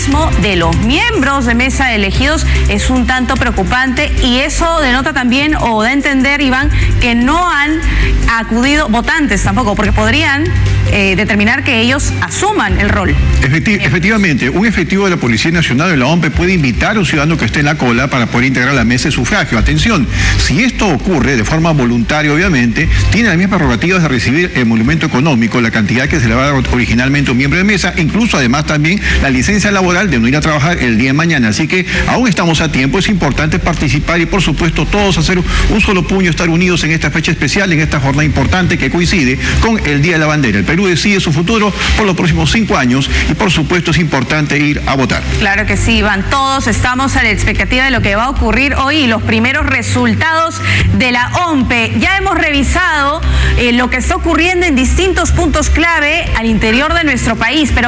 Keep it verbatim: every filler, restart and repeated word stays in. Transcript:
protagonismo de los miembros de mesa elegidos es un tanto preocupante, y eso denota también, o da a entender, Iván, que no han acudido votantes tampoco, porque podrían eh, determinar que ellos asuman el rol. Efecti efectivamente, un efectivo de la Policía Nacional de la O M P puede invitar a un ciudadano que esté en la cola para poder integrar la mesa de sufragio. Atención, si esto ocurre de forma voluntaria, obviamente, tiene las mismas prerrogativas de recibir el monumento económico, la cantidad que se le va a dar originalmente a un miembro de mesa, incluso además también la licencia laboral de no ir a trabajar el día de mañana. Así que aún estamos a tiempo, es importante participar y por supuesto todos hacer un solo puño, estar unidos en esta fecha especial, en esta jornada importante que coincide con el Día de la Bandera. El Perú decide su futuro por los próximos cinco años y por supuesto es importante ir a votar. Claro que sí, Iván, todos estamos a la expectativa de lo que va a ocurrir hoy y los primeros resultados de la O M P. Ya hemos revisado eh, lo que está ocurriendo en distintos puntos clave al interior de nuestro país, pero